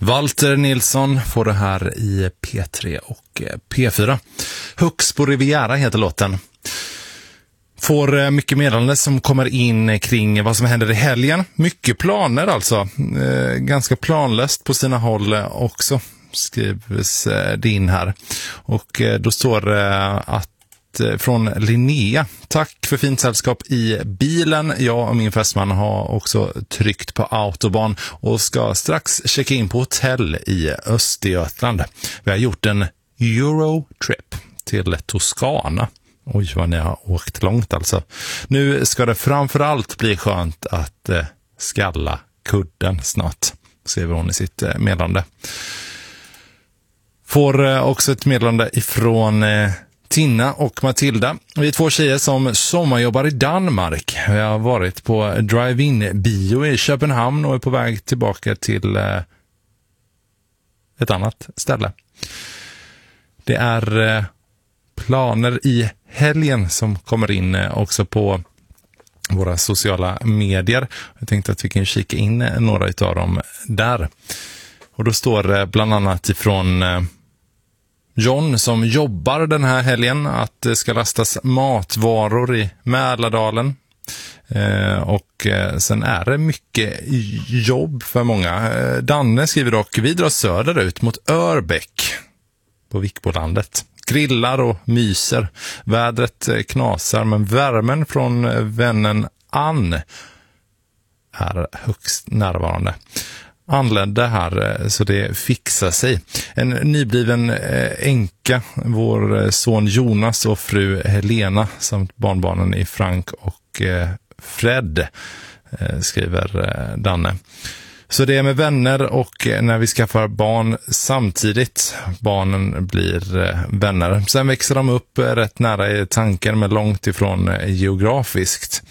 Walter Nilsson får det här i P3 och P4. Hux på Riviera heter låten. Får mycket meddelanden som kommer in kring vad som händer i helgen. Mycket planer alltså. Ganska planlöst på sina håll också, skrivs det in här. Och då står det att från Linnea: tack för fint sällskap i bilen. Jag och min fästman har också tryckt på autobahn och ska strax checka in på hotell i Östergötland. Vi har gjort en Eurotrip till Toscana. Oj, vad ni har åkt långt alltså. Nu ska det framförallt bli skönt att skalla kudden snart, skriver hon i sitt meddelande. Får också ett meddelande ifrån Tina och Matilda. Vi är två tjejer som sommarjobbar i Danmark. Vi har varit på drive-in-bio i Köpenhamn och är på väg tillbaka till ett annat ställe. Det är planer i helgen som kommer in också på våra sociala medier. Jag tänkte att vi kan kika in några utav dem där. Och då står det bland annat ifrån John som jobbar den här helgen att det ska lastas matvaror i Mälardalen. Och sen är det mycket jobb för många. Danne skriver dock: vi drar söderut mot Örbäck på Vikbolandet. Grillar och myser. Vädret knasar, men värmen från vännen Ann är högst närvarande. Anlände här så det fixar sig. En nybliven änka, vår son Jonas och fru Helena samt barnbarnen i Frank och Fred, skriver Danne. Så det är med vänner och när vi skaffar barn samtidigt. Barnen blir vänner. Sen växer de upp rätt nära i tanken men långt ifrån geografiskt.